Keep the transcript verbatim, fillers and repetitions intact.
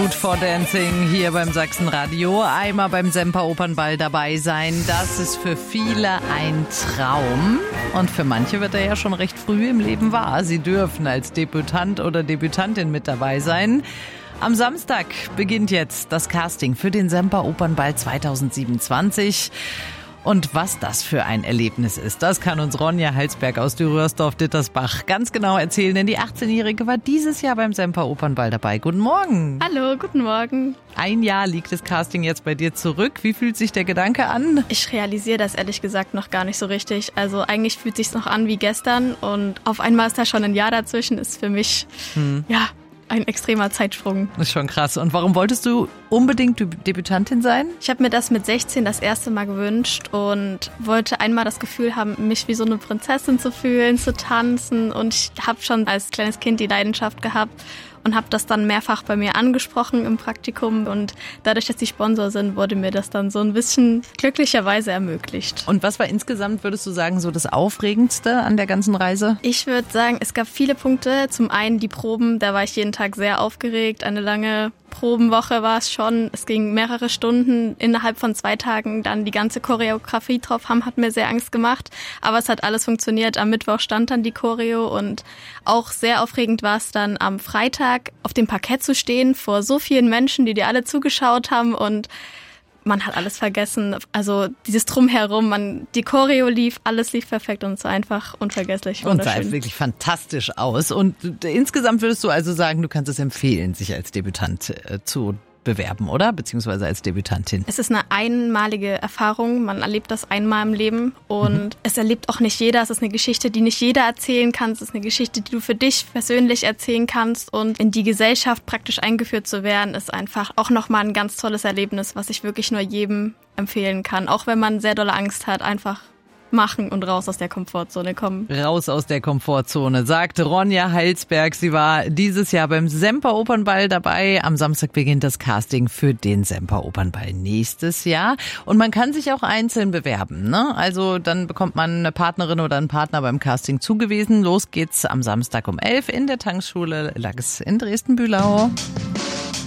Mood for Dancing hier beim Sachsenradio. Einmal beim Semper Opernball dabei sein, das ist für viele ein Traum. Und für manche wird er ja schon recht früh im Leben wahr. Sie dürfen als Debütant oder Debütantin mit dabei sein. Am Samstag beginnt jetzt das Casting für den Semper Opernball zweitausendsiebenundzwanzig. Und was das für ein Erlebnis ist, das kann uns Ronja Halsberg aus Dürrörsdorf-Dittersbach ganz genau erzählen, denn die achtzehnjährige war dieses Jahr beim Semper Opernball dabei. Guten Morgen. Hallo, guten Morgen. Ein Jahr liegt das Casting jetzt bei dir zurück. Wie fühlt sich der Gedanke an? Ich realisiere das ehrlich gesagt noch gar nicht so richtig. Also eigentlich fühlt es sich noch an wie gestern und auf einmal ist da schon ein Jahr dazwischen, ist für mich, hm. ja, ein extremer Zeitsprung. Das ist schon krass. Und warum wolltest du unbedingt Debütantin sein? Ich habe mir das mit sechzehn das erste Mal gewünscht und wollte einmal das Gefühl haben, mich wie so eine Prinzessin zu fühlen, zu tanzen. Und ich habe schon als kleines Kind die Leidenschaft gehabt und habe das dann mehrfach bei mir angesprochen im Praktikum. Und dadurch, dass die Sponsor sind, wurde mir das dann so ein bisschen glücklicherweise ermöglicht. Und was war insgesamt, würdest du sagen, so das Aufregendste an der ganzen Reise? Ich würde sagen, es gab viele Punkte. Zum einen die Proben, da war ich jeden Tag sehr aufgeregt. Eine lange Probenwoche war es schon. Es ging mehrere Stunden innerhalb von zwei Tagen. Dann die ganze Choreografie drauf haben, hat mir sehr Angst gemacht. Aber es hat alles funktioniert. Am Mittwoch stand dann die Choreo und auch sehr aufregend war es dann am Freitag auf dem Parkett zu stehen vor so vielen Menschen, die dir alle zugeschaut haben und man hat alles vergessen. Also dieses Drumherum, man, die Choreo lief, alles lief perfekt und so einfach unvergesslich. Und sah wirklich fantastisch aus. Und insgesamt würdest du also sagen, du kannst es empfehlen, sich als Debütant äh, zu bewerben, oder? Beziehungsweise als Debütantin. Es ist eine einmalige Erfahrung. Man erlebt das einmal im Leben und mhm. es erlebt auch nicht jeder. Es ist eine Geschichte, die nicht jeder erzählen kann. Es ist eine Geschichte, die du für dich persönlich erzählen kannst und in die Gesellschaft praktisch eingeführt zu werden, ist einfach auch nochmal ein ganz tolles Erlebnis, was ich wirklich nur jedem empfehlen kann. Auch wenn man sehr dolle Angst hat, einfach machen und raus aus der Komfortzone kommen. Raus aus der Komfortzone, sagte Ronja Halsberg. Sie war dieses Jahr beim Semper Opernball dabei. Am Samstag beginnt das Casting für den Semper Opernball nächstes Jahr. Und man kann sich auch einzeln bewerben, ne? Also dann bekommt man eine Partnerin oder einen Partner beim Casting zugewiesen. Los geht's am Samstag um elf in der Tanzschule Lachs in Dresden-Bühlau.